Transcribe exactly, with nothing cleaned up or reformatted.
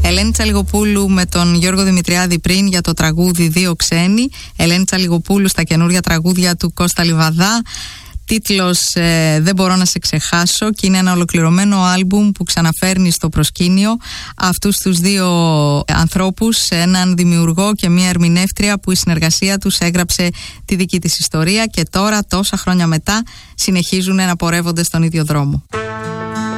Ελένη Τσαλιγοπούλου με τον Γιώργο Δημητριάδη πριν για το τραγούδι Δύο Ξένοι. Ελένη Τσαλιγοπούλου στα καινούρια τραγούδια του Κώστα Λιβαδά. Τίτλος ε, «Δεν μπορώ να σε ξεχάσω» και είναι ένα ολοκληρωμένο άλμπουμ που ξαναφέρνει στο προσκήνιο αυτούς τους δύο ανθρώπους, έναν δημιουργό και μία ερμηνεύτρια που η συνεργασία τους έγραψε τη δική της ιστορία και τώρα τόσα χρόνια μετά συνεχίζουν να πορεύονται στον ίδιο δρόμο.